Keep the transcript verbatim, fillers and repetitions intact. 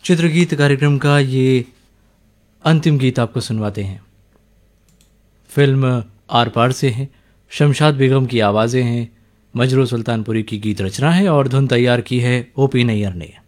चित्रगीत कार्यक्रम का ये अंतिम गीत आपको सुनवाते हैं। फिल्म आर पार से है, शमशाद बेगम की आवाज़ें हैं, मजरू सुल्तानपुरी की गीत रचना है और धुन तैयार की है ओ पी नैयर ने।